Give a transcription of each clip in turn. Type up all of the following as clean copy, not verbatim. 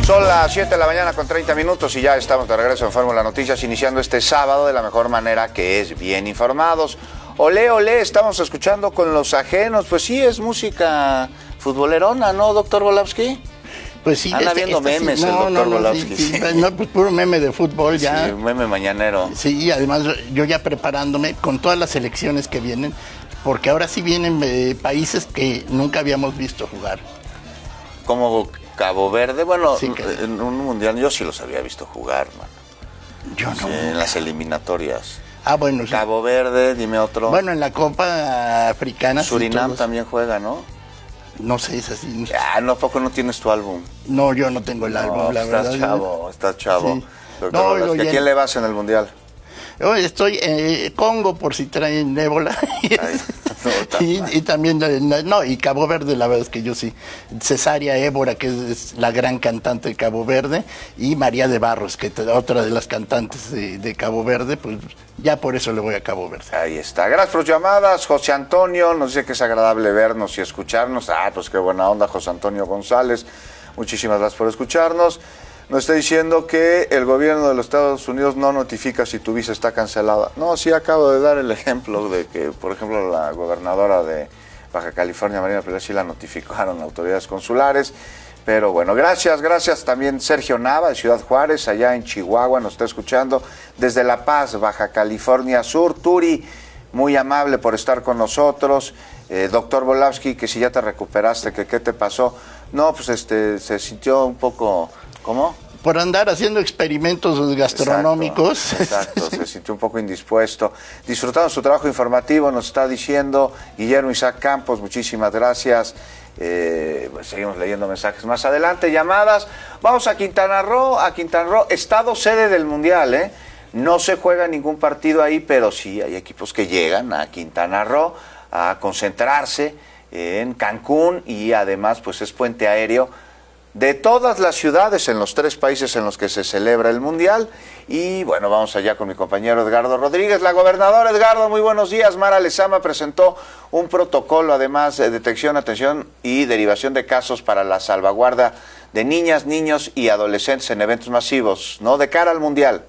Son las 7 de la mañana con 30 minutos y ya estamos de regreso en Fórmula Noticias, iniciando este sábado de la mejor manera, que es bien informados. Olé, olé, estamos escuchando con los ajenos. Pues sí, es música futbolerona, ¿no, doctor Volavsky? Pues sí. Anda viendo memes el doctor Volavsky. Sí. No, pues puro meme de fútbol ya. Sí, meme mañanero. Sí, y además yo ya preparándome con todas las selecciones que vienen, porque ahora sí vienen países que nunca habíamos visto jugar. Como Cabo Verde, bueno, sí, en un mundial yo sí los había visto jugar, mano. Yo no. Sí, en las eliminatorias. Bueno, sí. Cabo Verde, dime otro. Bueno, en la Copa Africana. Surinam sí, también juega, ¿no? No sé, es así. ¿No, ¿a poco no tienes tu álbum? No, yo no tengo el álbum, la verdad. Estás chavo. Sí. Doctor, ¿a quién le vas en el mundial? Yo estoy en Congo por si traen ébola. Y también, y Cabo Verde, la verdad es que yo sí. Cesárea Évora, que es la gran cantante de Cabo Verde, y María de Barros, que es otra de las cantantes de Cabo Verde, pues ya por eso le voy a Cabo Verde. Ahí está. Gracias por sus llamadas. José Antonio nos dice que es agradable vernos y escucharnos. Pues qué buena onda, José Antonio González. Muchísimas gracias por escucharnos. Nos está diciendo que el gobierno de los Estados Unidos no notifica si tu visa está cancelada. No, sí acabo de dar el ejemplo de que, por ejemplo, la gobernadora de Baja California, Marina Pérez, sí la notificaron autoridades consulares. Pero bueno, gracias también Sergio Nava de Ciudad Juárez, allá en Chihuahua, nos está escuchando desde La Paz, Baja California Sur. Turi, muy amable por estar con nosotros. Doctor Volavsky, que si ya te recuperaste, que qué te pasó. No, pues se sintió un poco... ¿Cómo? Por andar haciendo experimentos gastronómicos. Exacto, se sintió un poco indispuesto. Disfrutando su trabajo informativo, nos está diciendo Guillermo Isaac Campos, muchísimas gracias. Pues seguimos leyendo mensajes más adelante, llamadas. Vamos a Quintana Roo, estado sede del Mundial, No se juega ningún partido ahí, pero sí hay equipos que llegan a Quintana Roo a concentrarse en Cancún, y además pues es puente aéreo de todas las ciudades en los 3 países en los que se celebra el Mundial. Y bueno, vamos allá con mi compañero Edgardo Rodríguez. La gobernadora, Edgardo, muy buenos días. Mara Lezama presentó un protocolo, además de detección, atención y derivación de casos para la salvaguarda de niñas, niños y adolescentes en eventos masivos, ¿no?, de cara al Mundial.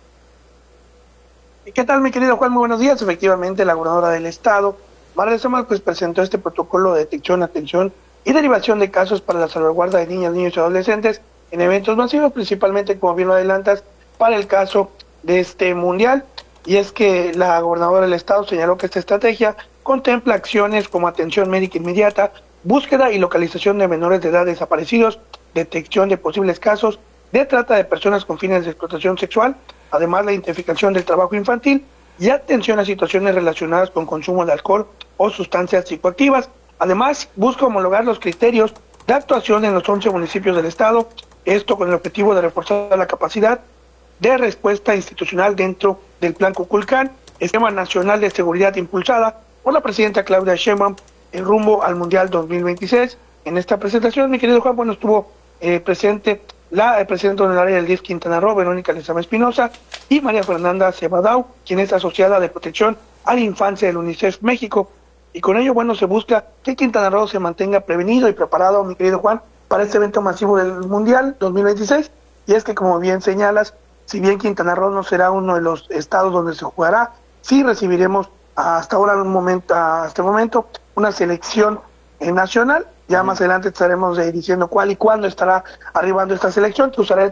¿Qué tal, mi querido Juan? Muy buenos días. Efectivamente, la gobernadora del estado, Mara Lezama, pues presentó este protocolo de detección, atención y derivación de casos para la salvaguarda de niñas, niños y adolescentes en eventos masivos, principalmente, como bien lo adelantas, para el caso de este mundial. Y es que la gobernadora del estado señaló que esta estrategia contempla acciones como atención médica inmediata, búsqueda y localización de menores de edad desaparecidos, detección de posibles casos de trata de personas con fines de explotación sexual, además la identificación del trabajo infantil y atención a situaciones relacionadas con consumo de alcohol o sustancias psicoactivas. Además, busca homologar los criterios de actuación en los 11 municipios del estado, esto con el objetivo de reforzar la capacidad de respuesta institucional dentro del Plan Cuculcán, Esquema Nacional de Seguridad impulsada por la presidenta Claudia Sheinbaum en rumbo al Mundial 2026. En esta presentación, mi querido Juan, bueno, estuvo presente la presidenta honoraria del DIF Quintana Roo, Verónica Lezama Espinosa, y María Fernanda Cebadau, quien es asociada de protección a la infancia del UNICEF México. Y con ello, bueno, se busca que Quintana Roo se mantenga prevenido y preparado, mi querido Juan, para este evento masivo del Mundial 2026. Y es que, como bien señalas, si bien Quintana Roo no será uno de los estados donde se jugará, sí recibiremos hasta el momento una selección nacional. Ya más adelante estaremos diciendo cuál y cuándo estará arribando esta selección, que usará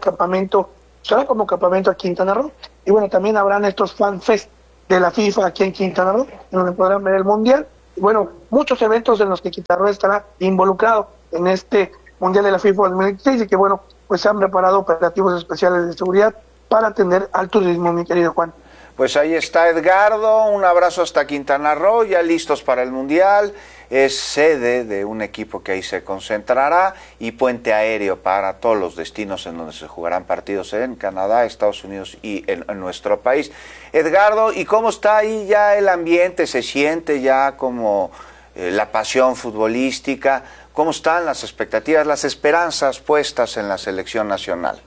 como campamento a Quintana Roo. Y bueno, también habrán estos fan fest de la FIFA aquí en Quintana Roo, en donde podrán ver el Mundial. Y bueno, muchos eventos en los que Quintana Roo estará involucrado en este Mundial de la FIFA 2016, y que bueno, pues se han preparado operativos especiales de seguridad para atender al turismo, mi querido Juan. Pues ahí está Edgardo, un abrazo hasta Quintana Roo, ya listos para el Mundial. Es sede de un equipo que ahí se concentrará, y puente aéreo para todos los destinos en donde se jugarán partidos en Canadá, Estados Unidos y en nuestro país. Edgardo, ¿y cómo está ahí ya el ambiente? ¿Se siente ya como la pasión futbolística? ¿Cómo están las expectativas, las esperanzas puestas en la selección nacional?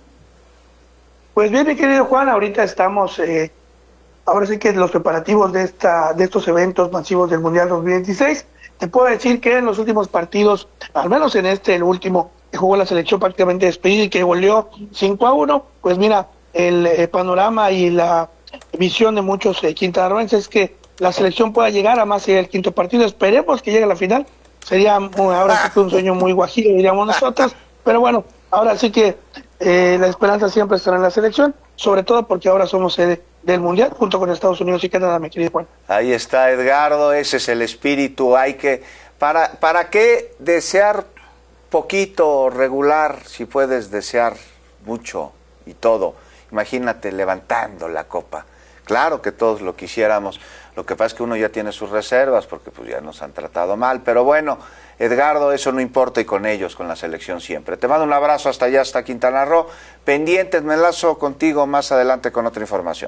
Pues bien, mi querido Juan, ahorita estamos, ahora sí que los preparativos de estos eventos masivos del Mundial 2026. Te puedo decir que en los últimos partidos, al menos en el último, que jugó la selección prácticamente despedida y que goleó 5-1, pues mira, el panorama y la visión de muchos quintanarroenses es que la selección pueda llegar a más allá del quinto partido. Esperemos que llegue a la final. Sería ahora sí que un sueño muy guajiro, diríamos nosotros, pero bueno, ahora sí que la esperanza siempre estará en la selección, sobre todo porque ahora somos sede del Mundial, junto con Estados Unidos y Canadá, mi querido Juan. Ahí está, Edgardo, ese es el espíritu. Hay que, ¿para qué desear poquito, regular, si puedes desear mucho y todo? Imagínate levantando la copa. Claro que todos lo quisiéramos, lo que pasa es que uno ya tiene sus reservas porque pues ya nos han tratado mal, pero bueno, Edgardo, eso no importa y con ellos, con la selección siempre. Te mando un abrazo hasta allá, hasta Quintana Roo. Pendientes, me enlazo contigo más adelante con otra información.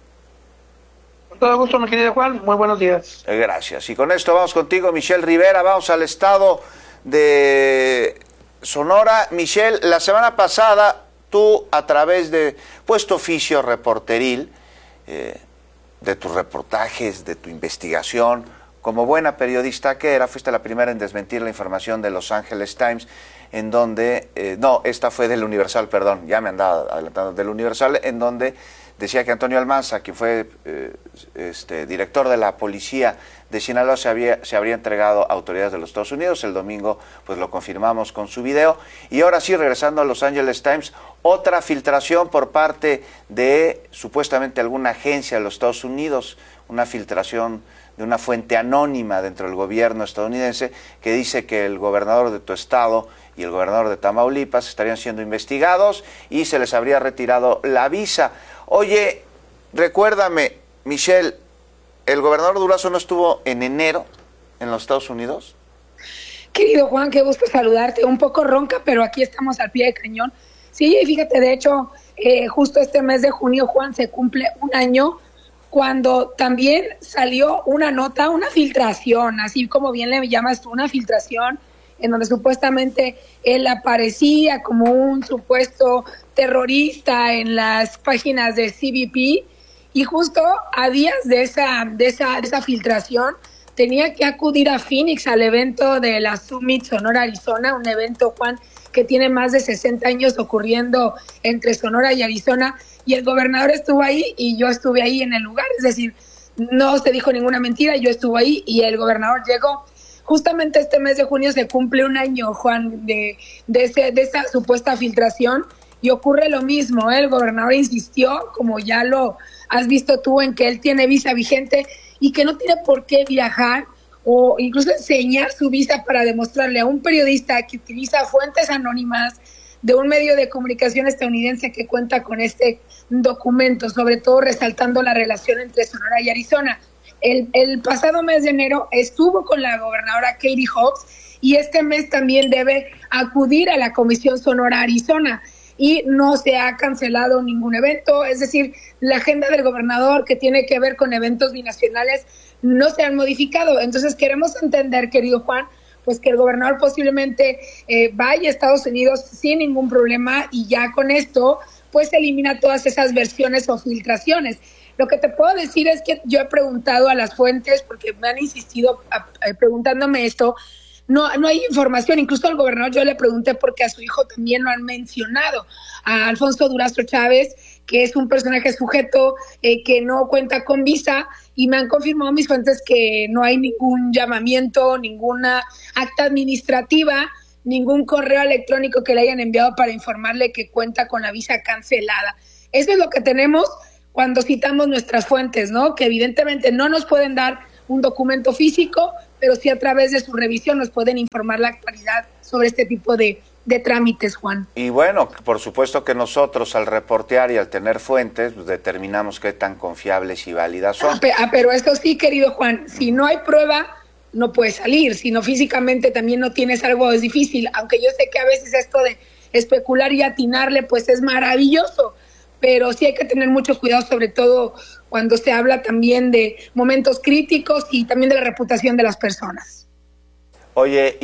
Con todo gusto, mi querido Juan, muy buenos días. Gracias. Y con esto vamos contigo, Michelle Rivera, vamos al estado de Sonora. Michelle, la semana pasada tú a través de tu oficio reporteril, de tus reportajes, de tu investigación, como buena periodista que era, fuiste la primera en desmentir la información de Los Angeles Times, en donde, esta fue del Universal, perdón, ya me andaba adelantando, del Universal, en donde decía que Antonio Almanza, quien fue director de la policía de Sinaloa, se habría entregado a autoridades de los Estados Unidos. El domingo pues lo confirmamos con su video. Y ahora sí, regresando a Los Angeles Times, otra filtración por parte de supuestamente alguna agencia de los Estados Unidos, una filtración de una fuente anónima dentro del gobierno estadounidense que dice que el gobernador de tu estado y el gobernador de Tamaulipas estarían siendo investigados y se les habría retirado la visa. Oye, recuérdame, Michelle, ¿el gobernador Durazo no estuvo en enero en los Estados Unidos? Querido Juan, qué gusto saludarte. Un poco ronca, pero aquí estamos al pie de cañón. Sí, fíjate, de hecho, justo este mes de junio, Juan, se cumple un año cuando también salió una nota, una filtración, así como bien le llamas tú, una filtración en donde supuestamente él aparecía como un supuesto terrorista en las páginas de CBP, y justo a días de esa filtración tenía que acudir a Phoenix al evento de la Summit Sonora, Arizona, un evento, Juan, que tiene más de 60 años ocurriendo entre Sonora y Arizona, y el gobernador estuvo ahí y yo estuve ahí en el lugar, es decir, no se dijo ninguna mentira, yo estuve ahí y el gobernador llegó. Justamente este mes de junio se cumple un año, Juan, de esa supuesta filtración, y ocurre lo mismo, ¿eh? El gobernador insistió, como ya lo has visto tú, en que él tiene visa vigente y que no tiene por qué viajar o incluso enseñar su visa para demostrarle a un periodista que utiliza fuentes anónimas de un medio de comunicación estadounidense que cuenta con este documento, sobre todo resaltando la relación entre Sonora y Arizona. El pasado mes de enero estuvo con la gobernadora Katie Hobbs y este mes también debe acudir a la Comisión Sonora Arizona y no se ha cancelado ningún evento, es decir, la agenda del gobernador que tiene que ver con eventos binacionales no se han modificado. Entonces queremos entender, querido Juan, pues que el gobernador posiblemente vaya a Estados Unidos sin ningún problema y ya con esto pues elimina todas esas versiones o filtraciones. Lo que te puedo decir es que yo he preguntado a las fuentes, porque me han insistido preguntándome esto, no hay información. Incluso al gobernador yo le pregunté porque a su hijo también lo han mencionado, a Alfonso Durazo Chávez, que es un personaje sujeto que no cuenta con visa, y me han confirmado mis fuentes que no hay ningún llamamiento, ninguna acta administrativa, ningún correo electrónico que le hayan enviado para informarle que cuenta con la visa cancelada. Eso es lo que tenemos cuando citamos nuestras fuentes, ¿no? Que evidentemente no nos pueden dar un documento físico, pero sí a través de su revisión nos pueden informar la actualidad sobre este tipo de trámites, Juan. Y bueno, por supuesto que nosotros al reportear y al tener fuentes, pues determinamos qué tan confiables y válidas son. Pero esto sí, querido Juan, si no hay prueba, no puede salir. Si no físicamente también no tienes algo, es difícil. Aunque yo sé que a veces esto de especular y atinarle, pues es maravilloso. Pero sí hay que tener mucho cuidado, sobre todo cuando se habla también de momentos críticos y también de la reputación de las personas. Oye,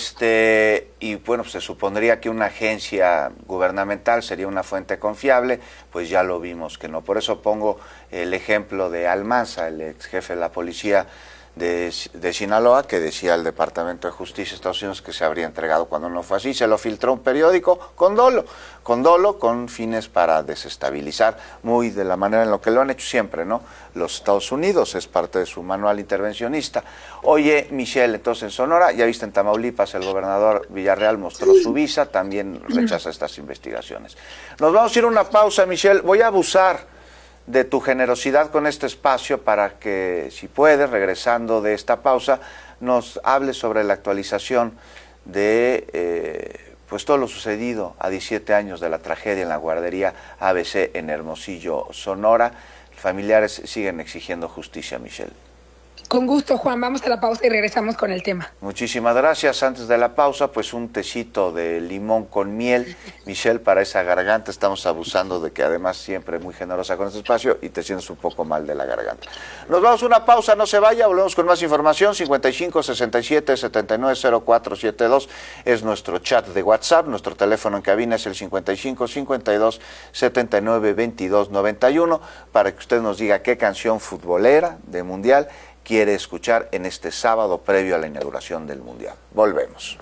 y bueno, pues se supondría que una agencia gubernamental sería una fuente confiable, pues ya lo vimos que no. Por eso pongo el ejemplo de Almanza, el ex jefe de la policía de Sinaloa, que decía el Departamento de Justicia de Estados Unidos que se habría entregado cuando no fue así. Se lo filtró un periódico con dolo, con fines para desestabilizar, muy de la manera en lo que lo han hecho siempre, ¿no? Los Estados Unidos, es parte de su manual intervencionista. Oye, Michelle, entonces en Sonora, ya viste en Tamaulipas, el gobernador Villarreal mostró su visa, también rechaza estas investigaciones. Nos vamos a ir a una pausa, Michelle. Voy a abusar de tu generosidad con este espacio para que, si puedes, regresando de esta pausa, nos hables sobre la actualización de pues todo lo sucedido a 17 años de la tragedia en la guardería ABC en Hermosillo, Sonora. Familiares siguen exigiendo justicia, Michelle. Con gusto, Juan. Vamos a la pausa y regresamos con el tema. Muchísimas gracias. Antes de la pausa, pues un tecito de limón con miel, Michelle, para esa garganta. Estamos abusando de que además siempre muy generosa con este espacio y te sientes un poco mal de la garganta. Nos vamos a una pausa, no se vaya, volvemos con más información. 55 67 79 0472 es nuestro chat de WhatsApp. Nuestro teléfono en cabina es el 55 52 79 22 91 para que usted nos diga qué canción futbolera de Mundial quiere escuchar en este sábado previo a la inauguración del Mundial. Volvemos.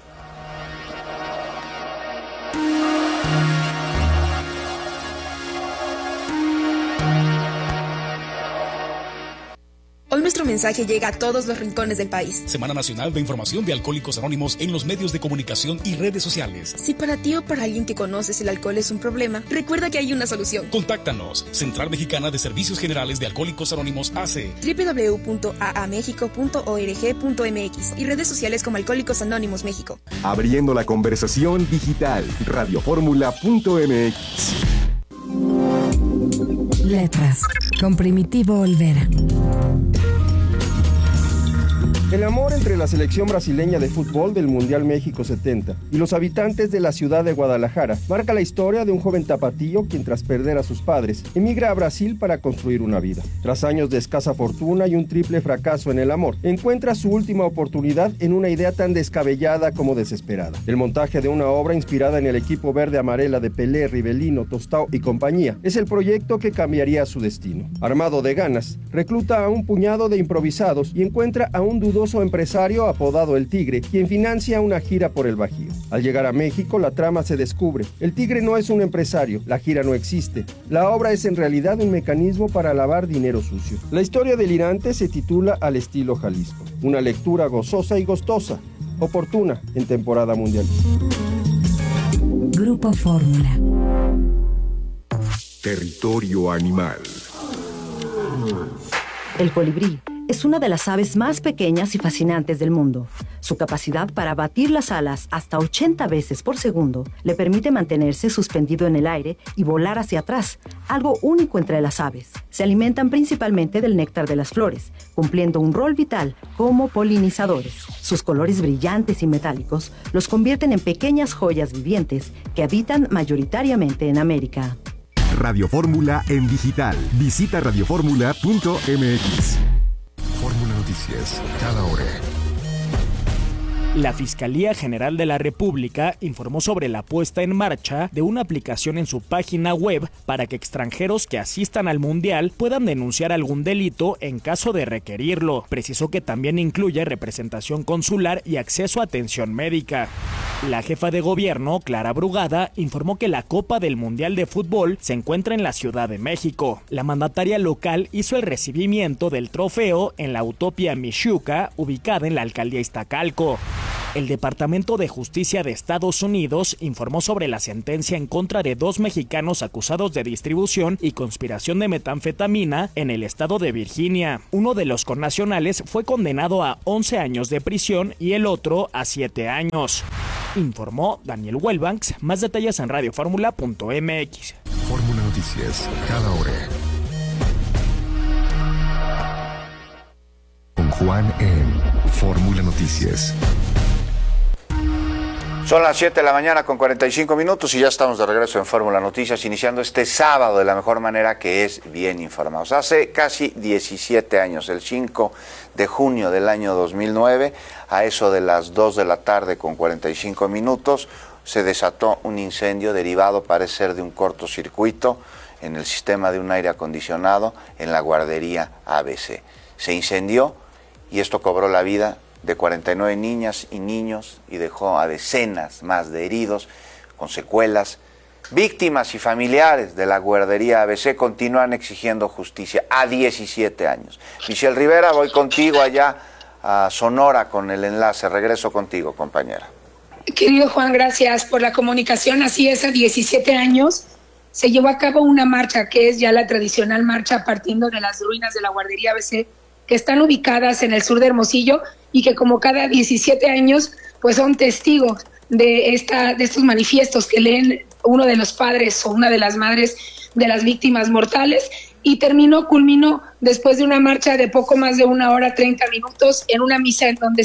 Hoy nuestro mensaje llega a todos los rincones del país. Semana Nacional de Información de Alcohólicos Anónimos en los medios de comunicación y redes sociales. Si para ti o para alguien que conoces el alcohol es un problema, recuerda que hay una solución. Contáctanos. Central Mexicana de Servicios Generales de Alcohólicos Anónimos AC. www.aamexico.org.mx y redes sociales como Alcohólicos Anónimos México. Abriendo la conversación digital. Radioformula.mx. Letras con Primitivo Olvera. El amor entre la selección brasileña de fútbol del Mundial México 70 y los habitantes de la ciudad de Guadalajara marca la historia de un joven tapatío quien, tras perder a sus padres, emigra a Brasil para construir una vida. Tras años de escasa fortuna y un triple fracaso en el amor, encuentra su última oportunidad en una idea tan descabellada como desesperada. El montaje de una obra inspirada en el equipo verde-amarela de Pelé, Rivelino, Tostao y compañía es el proyecto que cambiaría su destino. Armado de ganas, recluta a un puñado de improvisados y encuentra a un dudoso empresario apodado El Tigre, quien financia una gira por el Bajío. Al llegar a México, la trama se descubre. El Tigre no es un empresario, la gira no existe. La obra es en realidad un mecanismo para lavar dinero sucio. La historia delirante se titula Al estilo Jalisco. Una lectura gozosa y gustosa, oportuna en temporada mundialista. Grupo Fórmula. Territorio animal. El colibrí es una de las aves más pequeñas y fascinantes del mundo. Su capacidad para batir las alas hasta 80 veces por segundo le permite mantenerse suspendido en el aire y volar hacia atrás, algo único entre las aves. Se alimentan principalmente del néctar de las flores, cumpliendo un rol vital como polinizadores. Sus colores brillantes y metálicos los convierten en pequeñas joyas vivientes que habitan mayoritariamente en América. Radio Fórmula en digital. Visita radioformula.mx. Fórmula Noticias, cada hora. La Fiscalía General de la República informó sobre la puesta en marcha de una aplicación en su página web para que extranjeros que asistan al Mundial puedan denunciar algún delito en caso de requerirlo. Precisó que también incluye representación consular y acceso a atención médica. La jefa de gobierno, Clara Brugada, informó que la Copa del Mundial de Fútbol se encuentra en la Ciudad de México. La mandataria local hizo el recibimiento del trofeo en la Utopia Mixhuca, ubicada en la alcaldía Iztacalco. El Departamento de Justicia de Estados Unidos informó sobre la sentencia en contra de 2 mexicanos acusados de distribución y conspiración de metanfetamina en el estado de Virginia. Uno de los connacionales fue condenado a 11 años de prisión y el otro a 7 años. Informó Daniel Wellbanks. Más detalles en radioformula.mx. Fórmula Noticias, cada hora. Con Juan en Fórmula Noticias. Son las 7 de la mañana con 45 minutos y ya estamos de regreso en Fórmula Noticias, iniciando este sábado de la mejor manera, que es bien informados. Hace casi 17 años, el 5 de junio del año 2009, a eso de las 2 de la tarde con 45 minutos, se desató un incendio derivado, parece ser, de un cortocircuito en el sistema de un aire acondicionado en la guardería ABC. Se incendió y esto cobró la vida de 49 niñas y niños y dejó a decenas más de heridos con secuelas. Víctimas y familiares de la guardería ABC continúan exigiendo justicia a 17 años. Michelle Rivera, voy contigo allá a Sonora con el enlace. Regreso contigo, compañera. Querido Juan, gracias por la comunicación. Así es, a 17 años se llevó a cabo una marcha que es ya la tradicional marcha partiendo de las ruinas de la guardería ABC, que están ubicadas en el sur de Hermosillo y que como cada 17 años pues son testigos de estos manifiestos que leen uno de los padres o una de las madres de las víctimas mortales, y culminó después de una marcha de poco más de 1 hora 30 minutos en una misa en donde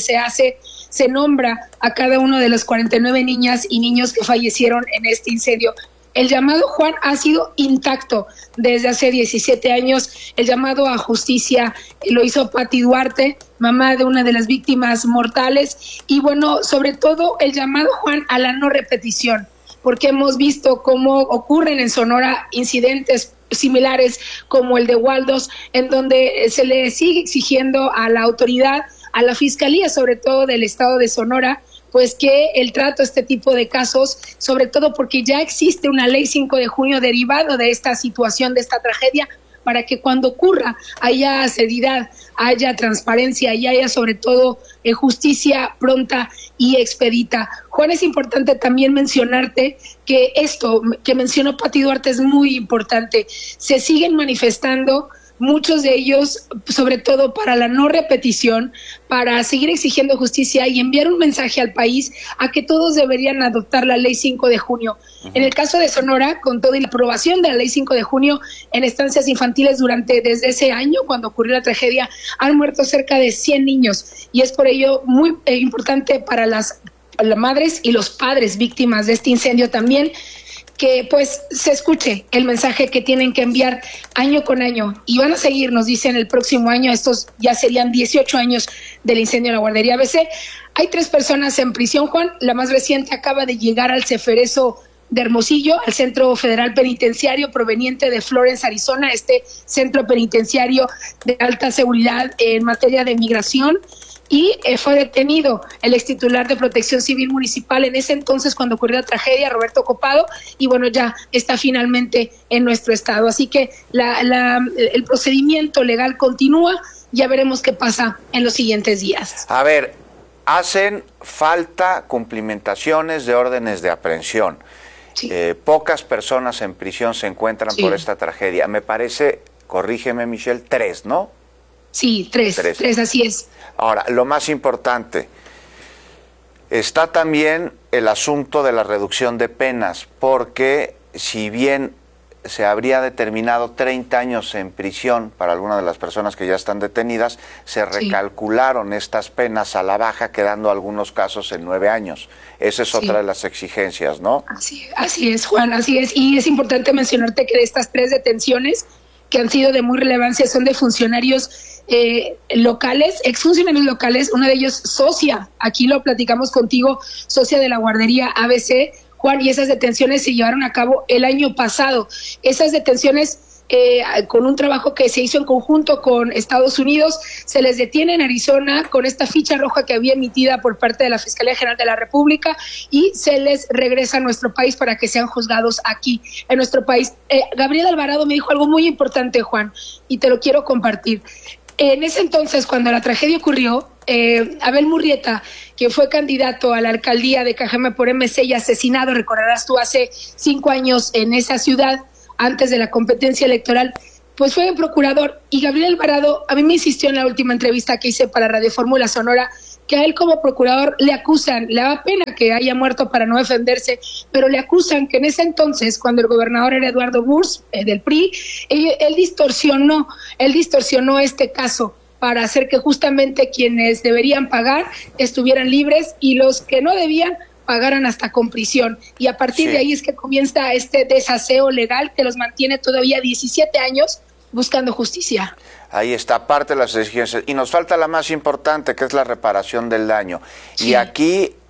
se nombra a cada uno de los 49 niñas y niños que fallecieron en este incendio. El llamado, Juan, ha sido intacto desde hace 17 años. El llamado a justicia lo hizo Pati Duarte, mamá de una de las víctimas mortales. Y bueno, sobre todo el llamado, Juan, a la no repetición, porque hemos visto cómo ocurren en Sonora incidentes similares como el de Waldos, en donde se le sigue exigiendo a la autoridad, a la Fiscalía, sobre todo del estado de Sonora, pues que el trato a este tipo de casos, sobre todo porque ya existe una ley 5 de junio derivado de esta situación, de esta tragedia, para que cuando ocurra haya seriedad, haya transparencia y haya sobre todo justicia pronta y expedita. Juan, es importante también mencionarte que esto que mencionó Pati Duarte es muy importante. Se siguen manifestando muchos de ellos, sobre todo para la no repetición, para seguir exigiendo justicia y enviar un mensaje al país a que todos deberían adoptar la ley 5 de junio. En el caso de Sonora, con toda la aprobación de la ley 5 de junio en estancias infantiles desde ese año, cuando ocurrió la tragedia, han muerto cerca de 100 niños, y es por ello muy importante para las madres y los padres víctimas de este incendio también, que pues se escuche el mensaje que tienen que enviar año con año, y van a seguir, nos dicen, el próximo año. Estos ya serían 18 años del incendio de la guardería ABC. Hay 3 personas en prisión, Juan. La más reciente acaba de llegar al Ceferezo de Hermosillo, al Centro Federal Penitenciario, proveniente de Florence, Arizona, este centro penitenciario de alta seguridad en materia de migración. Y fue detenido el extitular de Protección Civil Municipal en ese entonces cuando ocurrió la tragedia, Roberto Copado, y bueno, ya está finalmente en nuestro estado. Así que el procedimiento legal continúa, ya veremos qué pasa en los siguientes días. A ver, hacen falta cumplimentaciones de órdenes de aprehensión. Sí. Pocas personas en prisión se encuentran por esta tragedia. Me parece, corrígeme Michelle, 3, ¿no? Sí, 3, así es. Ahora, lo más importante, está también el asunto de la reducción de penas, porque si bien se habría determinado 30 años en prisión para algunas de las personas que ya están detenidas, se recalcularon estas penas a la baja, quedando algunos casos en 9 años. Esa es otra de las exigencias, ¿no? Así es, Juan, así es. Y es importante mencionarte que de estas 3 detenciones que han sido de muy relevancia son de funcionarios locales, exfuncionarios locales, uno de ellos socia, aquí lo platicamos contigo, socia de la guardería ABC, Juan, y esas detenciones se llevaron a cabo el año pasado. Esas detenciones, con un trabajo que se hizo en conjunto con Estados Unidos, se les detiene en Arizona con esta ficha roja que había emitida por parte de la Fiscalía General de la República, y se les regresa a nuestro país para que sean juzgados aquí en nuestro país. Gabriel Alvarado me dijo algo muy importante, Juan, y te lo quiero compartir. En ese entonces, cuando la tragedia ocurrió, Abel Murrieta, quien fue candidato a la alcaldía de Cajeme por MC y asesinado, recordarás tú, hace 5 años en esa ciudad, antes de la competencia electoral, pues fue procurador. Y Gabriel Alvarado a mí me insistió en la última entrevista que hice para Radio Fórmula Sonora, que a él como procurador le acusan, le da pena que haya muerto para no defenderse, pero le acusan que en ese entonces, cuando el gobernador era Eduardo Burs, del PRI, él distorsionó este caso para hacer que justamente quienes deberían pagar estuvieran libres y los que no debían pagaran hasta con prisión. Y a partir de ahí es que comienza este desaseo legal que los mantiene todavía 17 años buscando justicia. Ahí está parte de las exigencias. Y nos falta la más importante, que es la reparación del daño. Y aquí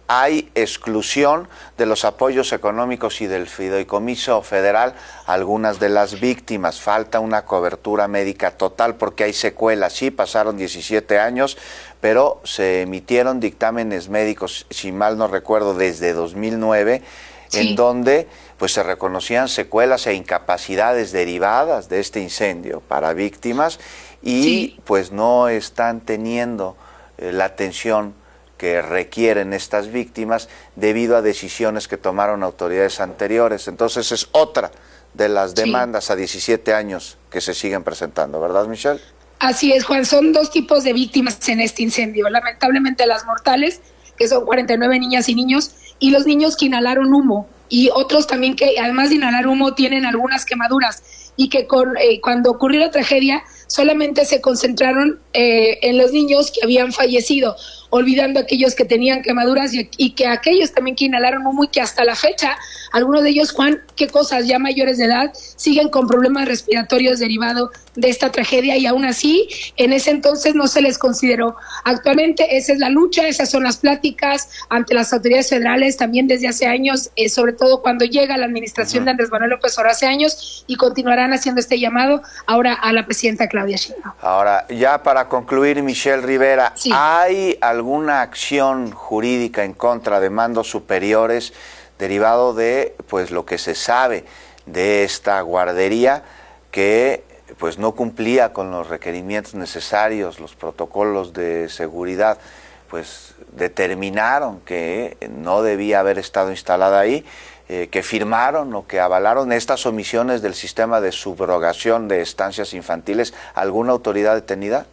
hay exclusión de los apoyos económicos y del fideicomiso federal a algunas de las víctimas. Falta una cobertura médica total porque hay secuelas. Sí, pasaron 17 años, pero se emitieron dictámenes médicos, si mal no recuerdo, desde 2009, en donde pues se reconocían secuelas e incapacidades derivadas de este incendio para víctimas y pues no están teniendo la atención que requieren estas víctimas debido a decisiones que tomaron autoridades anteriores. Entonces es otra de las demandas a 17 años que se siguen presentando, ¿verdad, Michelle? Así es, Juan, son dos tipos de víctimas en este incendio. Lamentablemente las mortales, que son 49 niñas y niños, y los niños que inhalaron humo, y otros también que además de inhalar humo tienen algunas quemaduras, y que cuando ocurrió la tragedia solamente se concentraron en los niños que habían fallecido, olvidando a aquellos que tenían quemaduras y que aquellos también que inhalaron humo y que hasta la fecha, algunos de ellos, Juan, qué cosas, ya mayores de edad, siguen con problemas respiratorios derivados de esta tragedia y aún así, en ese entonces no se les consideró. Actualmente esa es la lucha, esas son las pláticas ante las autoridades federales también desde hace años, sobre todo cuando llega la administración de Andrés Manuel López Obrador hace años y continuarán haciendo este llamado ahora a la presidenta Claudia Sheinbaum. Ahora, ya para concluir, Michelle Rivera, ¿hay alguna acción jurídica en contra de mandos superiores derivado de pues lo que se sabe de esta guardería que pues no cumplía con los requerimientos necesarios, los protocolos de seguridad, pues determinaron que no debía haber estado instalada ahí, que firmaron o que avalaron estas omisiones del sistema de subrogación de estancias infantiles? ¿Alguna autoridad detenida?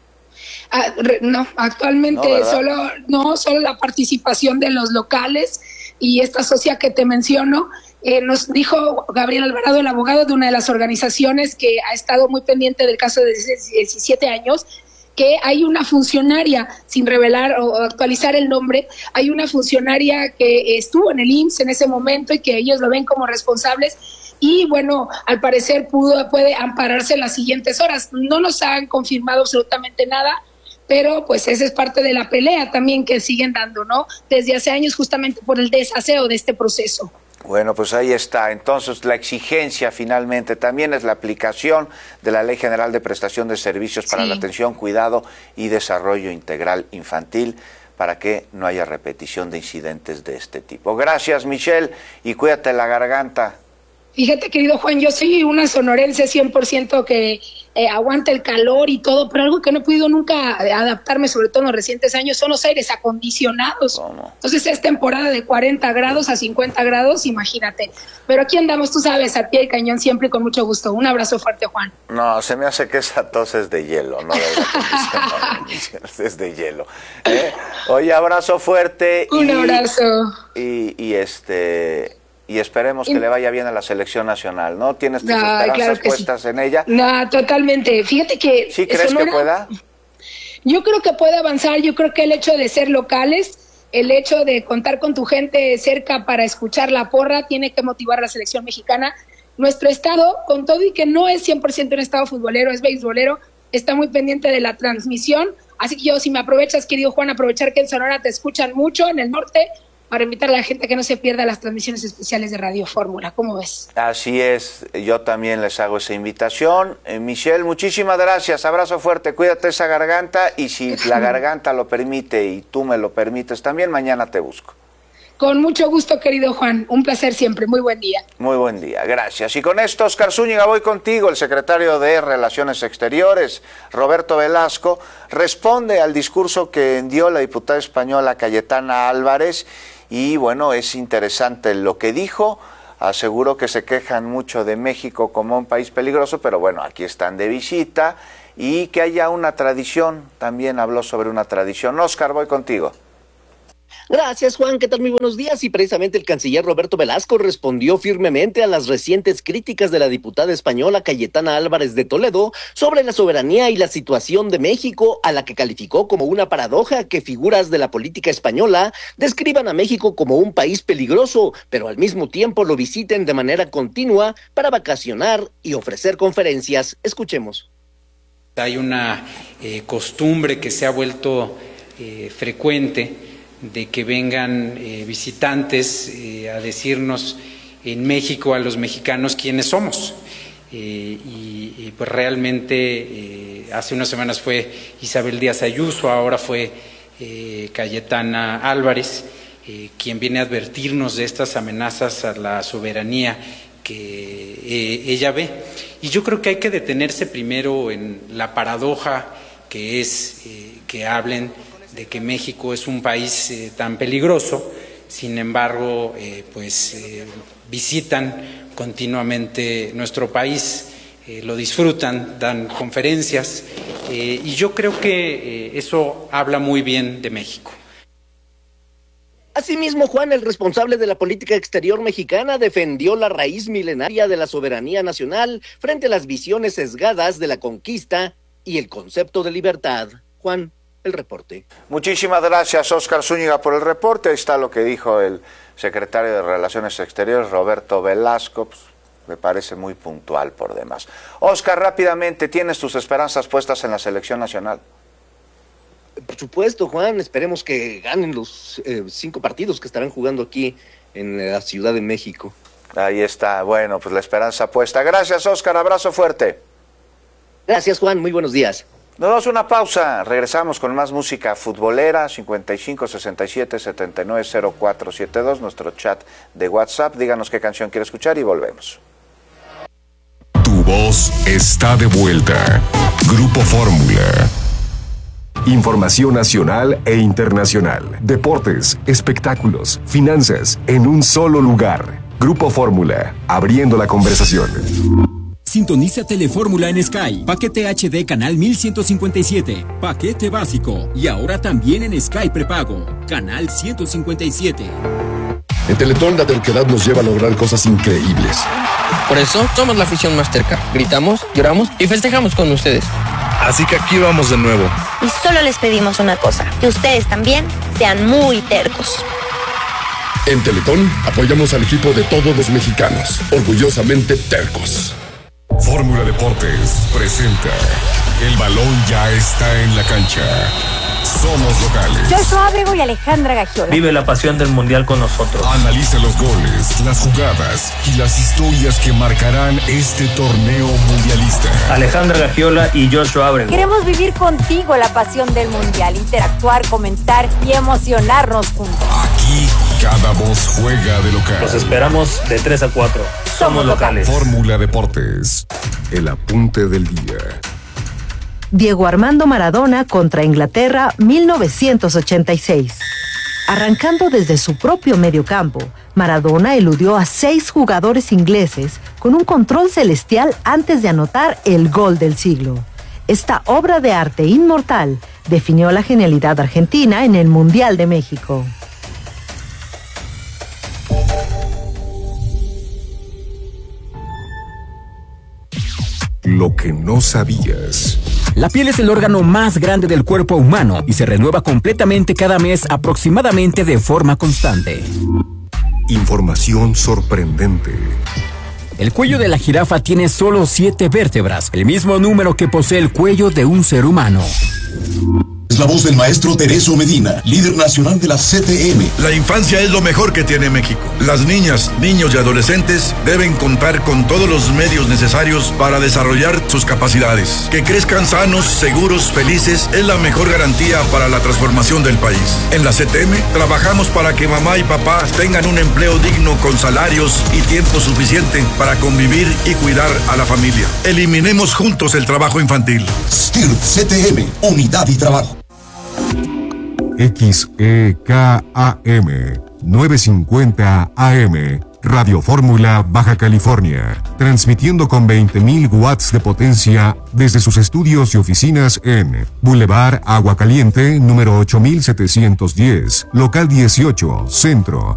No, actualmente solo la participación de los locales y esta sociedad que te menciono. Nos dijo Gabriel Alvarado, el abogado de una de las organizaciones que ha estado muy pendiente del caso de 17 años, que hay una funcionaria, sin revelar o actualizar el nombre, hay una funcionaria que estuvo en el IMSS en ese momento y que ellos lo ven como responsables y bueno, al parecer puede ampararse en las siguientes horas. No nos han confirmado absolutamente nada, pero pues esa es parte de la pelea también que siguen dando, ¿no? Desde hace años justamente por el desaseo de este proceso. Bueno, pues ahí está. Entonces, la exigencia finalmente también es la aplicación de la Ley General de Prestación de Servicios para la Atención, Cuidado y Desarrollo Integral Infantil para que no haya repetición de incidentes de este tipo. Gracias, Michelle, y cuídate la garganta. Fíjate, querido Juan, yo soy una sonorense 100% que aguanta el calor y todo, pero algo que no he podido nunca adaptarme, sobre todo en los recientes años, son los aires acondicionados. ¿Cómo? Entonces es temporada de 40 grados a 50 grados, imagínate. Pero aquí andamos, tú sabes, al pie del cañón siempre y con mucho gusto. Un abrazo fuerte, Juan. No, se me hace que esa tos es de hielo, no de aire acondicionado, es de hielo. Oye, abrazo fuerte. Un abrazo. Y esperemos que le vaya bien a la selección nacional, ¿no? ¿Tienes tus esperanzas puestas en ella? No, totalmente. Fíjate que... ¿Sí crees que pueda? Yo creo que puede avanzar. Yo creo que el hecho de ser locales, el hecho de contar con tu gente cerca para escuchar la porra, tiene que motivar a la selección mexicana. Nuestro estado, con todo y que no es 100% un estado futbolero, es beisbolero, está muy pendiente de la transmisión. Así que yo, si me aprovechas, querido Juan, aprovechar que en Sonora te escuchan mucho, en el norte, para invitar a la gente a que no se pierda las transmisiones especiales de Radio Fórmula. ¿Cómo ves? Así es, yo también les hago esa invitación. Michelle, muchísimas gracias, abrazo fuerte, cuídate esa garganta y si la garganta lo permite y tú me lo permites también, mañana te busco. Con mucho gusto, querido Juan, un placer siempre, muy buen día. Muy buen día, gracias. Y con esto, Oscar Zúñiga, voy contigo. El secretario de Relaciones Exteriores, Roberto Velasco, responde al discurso que dio la diputada española Cayetana Álvarez. Y bueno, es interesante lo que dijo. Aseguró que se quejan mucho de México como un país peligroso, pero bueno, aquí están de visita y que haya una tradición. También habló sobre una tradición. Oscar, voy contigo. Gracias, Juan. ¿Qué tal? Muy buenos días. Y precisamente el canciller Roberto Velasco respondió firmemente a las recientes críticas de la diputada española Cayetana Álvarez de Toledo sobre la soberanía y la situación de México, a la que calificó como una paradoja que figuras de la política española describan a México como un país peligroso, pero al mismo tiempo lo visiten de manera continua para vacacionar y ofrecer conferencias. Escuchemos. Hay una costumbre que se ha vuelto frecuente de que vengan visitantes a decirnos en México a los mexicanos quiénes somos. Y pues realmente hace unas semanas fue Isabel Díaz Ayuso, ahora fue Cayetana Álvarez, quien viene a advertirnos de estas amenazas a la soberanía que ella ve. Y yo creo que hay que detenerse primero en la paradoja que es que hablen de que México es un país tan peligroso, sin embargo, visitan continuamente nuestro país, lo disfrutan, dan conferencias, y yo creo que eso habla muy bien de México. Asimismo, Juan, el responsable de la política exterior mexicana, defendió la raíz milenaria de la soberanía nacional frente a las visiones sesgadas de la conquista y el concepto de libertad. Juan, el reporte. Muchísimas gracias, Óscar Zúñiga, por el reporte. Ahí está lo que dijo el secretario de Relaciones Exteriores, Roberto Velasco. Pues, me parece muy puntual por demás. Óscar, rápidamente, ¿tienes tus esperanzas puestas en la selección nacional? Por supuesto, Juan, esperemos que ganen los 5 partidos que estarán jugando aquí en la Ciudad de México. Ahí está, bueno, pues la esperanza puesta. Gracias, Óscar, abrazo fuerte. Gracias, Juan, muy buenos días. Nos damos una pausa, regresamos con más música futbolera, 55 67 79 0472, nuestro chat de WhatsApp. Díganos qué canción quiere escuchar y volvemos. Tu voz está de vuelta. Grupo Fórmula. Información nacional e internacional. Deportes, espectáculos, finanzas, en un solo lugar. Grupo Fórmula, abriendo la conversación. Sintoniza Telefórmula en Sky. Paquete HD canal 1157. Paquete básico. Y ahora también en Sky prepago. Canal 157. En Teletón la terquedad nos lleva a lograr cosas increíbles. Por eso somos la afición más terca. Gritamos, lloramos y festejamos con ustedes. Así que aquí vamos de nuevo. Y solo les pedimos una cosa, que ustedes también sean muy tercos. En Teletón apoyamos al equipo de todos los mexicanos, orgullosamente tercos. Fórmula Deportes presenta El balón ya está en la cancha. Somos locales. Joshua Ábrego y Alejandra Gagiola. Vive la pasión del mundial con nosotros. Analiza los goles, las jugadas y las historias que marcarán este torneo mundialista. Alejandra Gagiola y Joshua Ábrego. Queremos vivir contigo la pasión del mundial, interactuar, comentar y emocionarnos juntos. Aquí cada voz juega de local. Los esperamos de 3 a 4. Somos locales. Fórmula Deportes. El apunte del día. Diego Armando Maradona contra Inglaterra, 1986. Arrancando desde su propio mediocampo, Maradona eludió a 6 jugadores ingleses con un control celestial antes de anotar el gol del siglo. Esta obra de arte inmortal definió la genialidad argentina en el Mundial de México. Lo que no sabías. La piel es el órgano más grande del cuerpo humano y se renueva completamente cada mes aproximadamente de forma constante. Información sorprendente. El cuello de la jirafa tiene solo 7 vértebras, el mismo número que posee el cuello de un ser humano. Es la voz del maestro Tereso Medina, líder nacional de la CTM. La infancia es lo mejor que tiene México. Las niñas, niños y adolescentes deben contar con todos los medios necesarios para desarrollar sus capacidades. Que crezcan sanos, seguros, felices es la mejor garantía para la transformación del país. En la CTM trabajamos para que mamá y papá tengan un empleo digno con salarios y tiempo suficiente para convivir y cuidar a la familia. Eliminemos juntos el trabajo infantil. STIRT CTM, Unidad y Trabajo. XEKAM 950 AM, Radio Fórmula, Baja California, transmitiendo con 20.000 watts de potencia desde sus estudios y oficinas en Boulevard Agua Caliente, número 8710, local 18, Centro,